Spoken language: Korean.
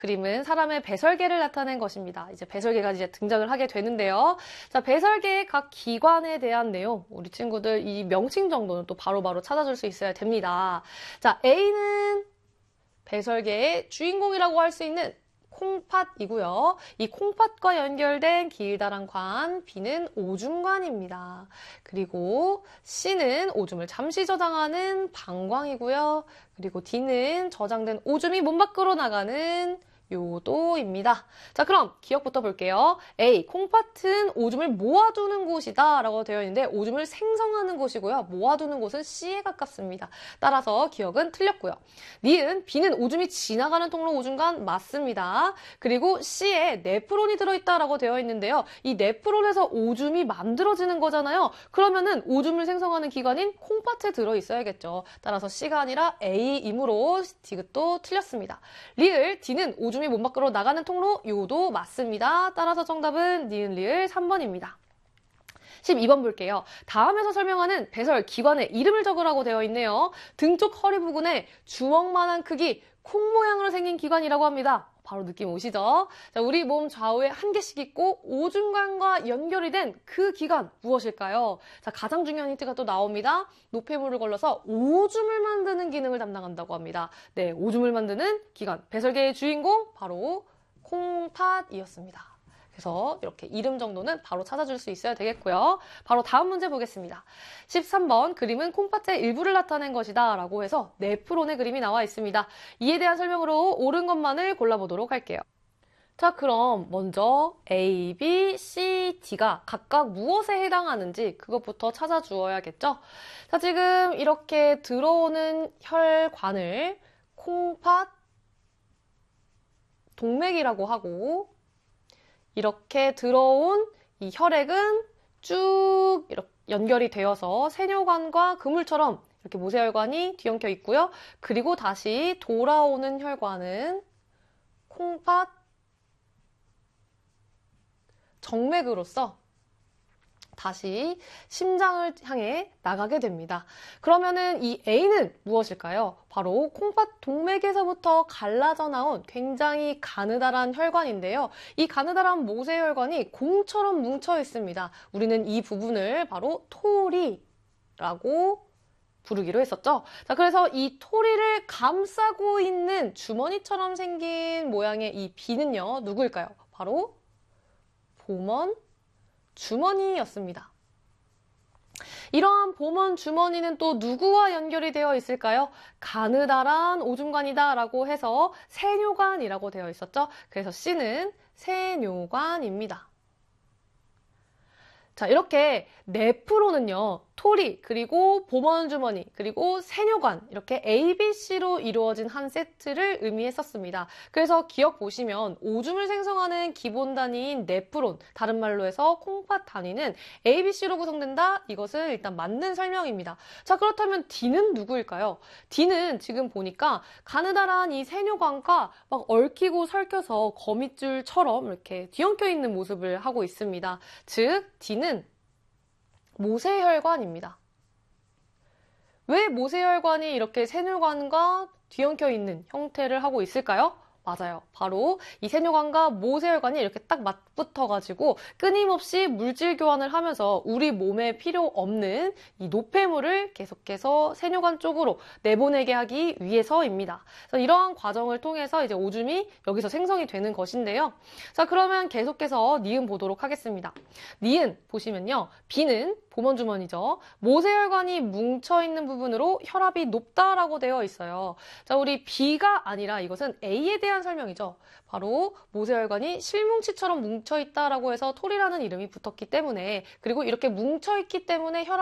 그림은 사람의 배설계를 나타낸 것입니다. 이제 배설계가 이제 등장을 하게 되는데요. 자, 배설계의 각 기관에 대한 내용, 우리 친구들 이 명칭 정도는 또 바로바로 찾아줄 수 있어야 됩니다. 자, A는 배설계의 주인공이라고 할 수 있는 콩팥이고요. 이 콩팥과 연결된 길다란 관, B는 오줌관입니다. 그리고 C는 오줌을 잠시 저장하는 방광이고요. 그리고 D는 저장된 오줌이 몸 밖으로 나가는 요도입니다. 자, 그럼 기억부터 볼게요. A, 콩팥은 오줌을 모아두는 곳이다 라고 되어 있는데 오줌을 생성하는 곳이고요. 모아두는 곳은 C에 가깝습니다. 따라서 기억은 틀렸고요. 니은, B는 오줌이 지나가는 통로 오줌관 맞습니다. 그리고 C에 네프론이 들어있다라고 되어 있는데요. 이 네프론에서 오줌이 만들어지는 거잖아요. 그러면은 오줌을 생성하는 기관인 콩팥에 들어있어야겠죠. 따라서 C가 아니라 A이므로 디귿도 틀렸습니다. 리을, D는 오줌이 몸 밖으로 나가는 통로, 요도 맞습니다. 따라서 정답은 니은 리을 3번입니다. 12번 볼게요. 다음에서 설명하는 배설 기관의 이름을 적으라고 되어 있네요. 등 쪽 허리 부근에 주먹만한 크기, 콩 모양으로 생긴 기관이라고 합니다. 바로 느낌 오시죠? 자, 우리 몸 좌우에 한 개씩 있고 오줌관과 연결이 된 그 기관 무엇일까요? 자, 가장 중요한 힌트가 또 나옵니다. 노폐물을 걸러서 오줌을 만드는 기능을 담당한다고 합니다. 네, 오줌을 만드는 기관, 배설계의 주인공 바로 콩팥이었습니다. 그래서 이렇게 이름 정도는 바로 찾아줄 수 있어야 되겠고요. 바로 다음 문제 보겠습니다. 13번 그림은 콩팥의 일부를 나타낸 것이다 라고 해서 네프론의 그림이 나와 있습니다. 이에 대한 설명으로 옳은 것만을 골라보도록 할게요. 자, 그럼 먼저 A, B, C, D가 각각 무엇에 해당하는지 그것부터 찾아주어야겠죠? 자, 지금 이렇게 들어오는 혈관을 콩팥 동맥이라고 하고 이렇게 들어온 이 혈액은 쭉 이렇게 연결이 되어서 세뇨관과 그물처럼 이렇게 모세혈관이 뒤엉켜 있고요. 그리고 다시 돌아오는 혈관은 콩팥 정맥으로서 다시 심장을 향해 나가게 됩니다. 그러면은 이 A는 무엇일까요? 바로 콩팥 동맥에서부터 갈라져 나온 굉장히 가느다란 혈관인데요. 이 가느다란 모세혈관이 공처럼 뭉쳐 있습니다. 우리는 이 부분을 바로 토리라고 부르기로 했었죠. 자, 그래서 이 토리를 감싸고 있는 주머니처럼 생긴 모양의 이 B는요, 누구일까요? 바로 봄원 주머니였습니다. 이러한 봄원 주머니는 또 누구와 연결이 되어 있을까요? 가느다란 오줌관이다 라고 해서 세뇨관이라고 되어 있었죠. 그래서 C는 세뇨관입니다. 자, 이렇게 네프론은요, 토리, 그리고 봄원 주머니, 그리고 세뇨관 이렇게 A, B, C로 이루어진 한 세트를 의미했었습니다. 그래서 기억 보시면 오줌을 생성하는 기본 단위인 네프론, 다른 말로 해서 콩팥 단위는 A, B, C로 구성된다? 이것은 일단 맞는 설명입니다. 자, 그렇다면 D는 누구일까요? D는 지금 보니까 가느다란 이 세뇨관과 막 얽히고 설켜서 거미줄처럼 이렇게 뒤엉켜 있는 모습을 하고 있습니다. 즉, D는 모세혈관입니다. 왜 모세혈관이 이렇게 세뇨관과 뒤엉켜 있는 형태를 하고 있을까요? 맞아요. 바로 이 세뇨관과 모세혈관이 이렇게 딱 맞붙어가지고 끊임없이 물질 교환을 하면서 우리 몸에 필요 없는 이 노폐물을 계속해서 세뇨관 쪽으로 내보내게 하기 위해서입니다. 그래서 이러한 과정을 통해서 이제 오줌이 여기서 생성이 되는 것인데요. 자, 그러면 계속해서 니은 보도록 하겠습니다. 니은 보시면요. B는 봄원주머니죠. 모세혈관이 뭉쳐있는 부분으로 혈압이 높다라고 되어 있어요. 자, 우리 B가 아니라 이것은 A에 대한 설명이죠. 바로 모세혈관이 실뭉치처럼 뭉쳐있다라고 해서 토리라는 이름이 붙었기 때문에, 그리고 이렇게 뭉쳐있기 때문에 혈압